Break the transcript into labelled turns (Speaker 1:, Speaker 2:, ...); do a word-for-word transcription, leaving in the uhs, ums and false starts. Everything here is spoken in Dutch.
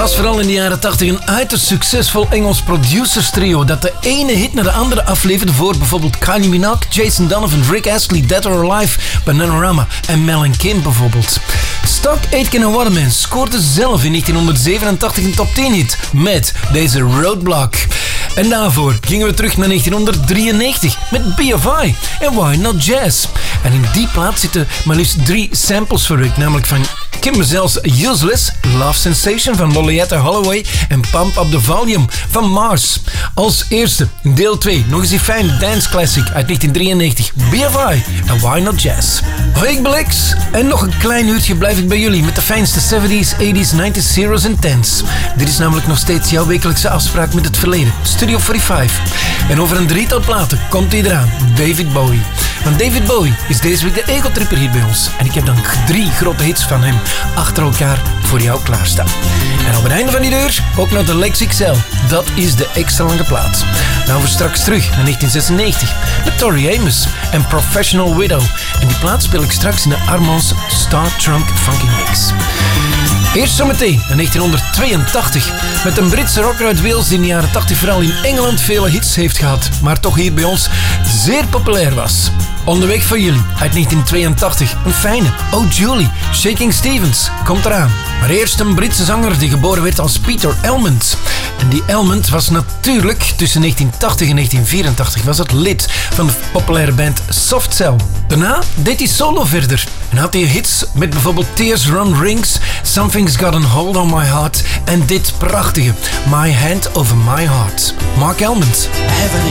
Speaker 1: was vooral in de jaren tachtig een uiterst succesvol Engels producers trio dat de ene hit naar de andere afleverde voor bijvoorbeeld Kylie Minogue, Jason Donovan, Rick Astley, Dead or Alive, Bananarama en Mel and Kim bijvoorbeeld. Stock Aitken en Waterman scoorde zelf in negentien zevenentachtig een top tien hit met deze Roadblock. En daarvoor gingen we terug naar negentien drieënnegentig met B F I en Why Not Jazz. En in die plaat zitten maar liefst drie samples verwerkt, namelijk van Kim Mazel's Useless, Love Sensation van Loleatta Holloway en Pump Up The Volume van Mars. Als eerste, deel twee, nog eens die fijne dance classic uit negentien drieënnegentig, B F I en Why Not Jazz. Hoi, ik ben Lex en nog een klein uurtje blijf ik bij jullie met de fijnste zeventies, tachtiger, negentig, zero's en tens. Dit is namelijk nog steeds jouw wekelijkse afspraak met het verleden, Studio vijfenveertig. En over een drietal platen komt hij eraan, David Bowie. Want David Bowie is deze week de egotripper hier bij ons. En ik heb dan drie grote hits van hem achter elkaar voor jou klaarstaan. En op het einde van die deur ook nog de Lex X L. Dat is de extra lange plaat. Nou, we straks terug naar negentien zesennegentig met Tori Amos en Professional Widow. En die plaat speel ik straks in de Armand's Star Trunk Funky Mix. Eerst zometeen in negentien tweeëntachtig met een Britse rocker uit Wales die in de jaren tachtig vooral in Engeland vele hits heeft gehad, maar toch hier bij ons zeer populair was. Onderweg voor jullie uit negentien tweeëntachtig een fijne Oh Julie, Shaking Stevens komt eraan. Maar eerst een Britse zanger die geboren werd als Peter Elmond. En die Elmond was natuurlijk tussen negentien tachtig en negentien vierentachtig was het lid van de populaire band Soft Cell. Daarna deed hij solo verder en had hij hits met bijvoorbeeld Tears Run Rings, Something's Got a Hold on My Heart en dit prachtige My Hand Over My Heart. Mark Elmond.
Speaker 2: Heaven